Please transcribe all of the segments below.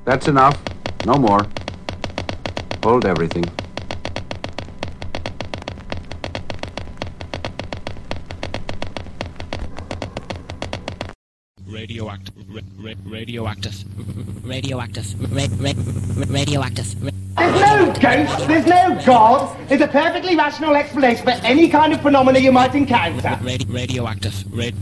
That's enough. No more. Hold everything. Radioactive. Radioactive. There's no ghost, there's no God. There's a perfectly rational explanation for any kind of phenomena you might encounter. Radioactive.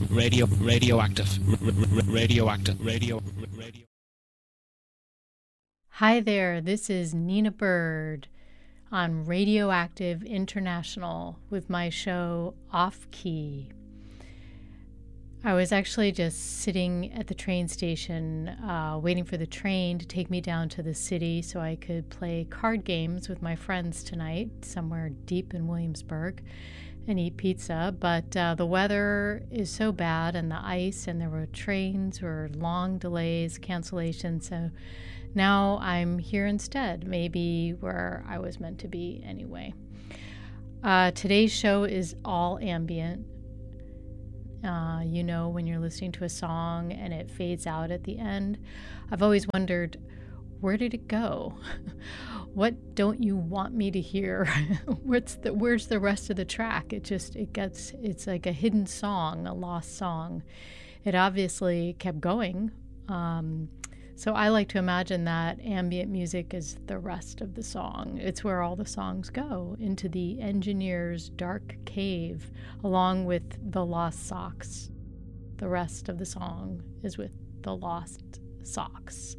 Hi there, this is Nina Bird on Radioactive International with my show Off Key. I was actually just sitting at the train station waiting for the train to take me down to the city so I could play card games with my friends tonight somewhere deep in Williamsburg and eat pizza. But the weather is so bad and the ice, and there were trains or long delays, cancellations. So now I'm here instead, maybe where I was meant to be anyway. Today's show is all ambient. You know, when you're listening to a song and it fades out at the end, I've always wondered, where did it go? What don't you want me to hear? Where's the rest of the track? It's like a hidden song, a lost song. It obviously kept going. So I like to imagine that ambient music is the rest of the song. It's where all the songs go, into the engineer's dark cave, along with the lost socks. The rest of the song is with the lost socks.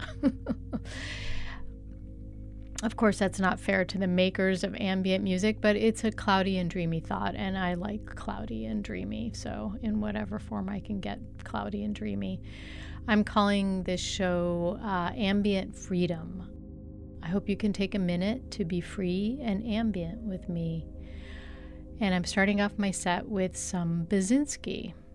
Of course, that's not fair to the makers of ambient music, but it's a cloudy and dreamy thought, and I like cloudy and dreamy, so in whatever form I can get cloudy and dreamy. I'm calling this show Ambient Freedom. I hope you can take a minute to be free and ambient with me. And I'm starting off my set with some Basinski.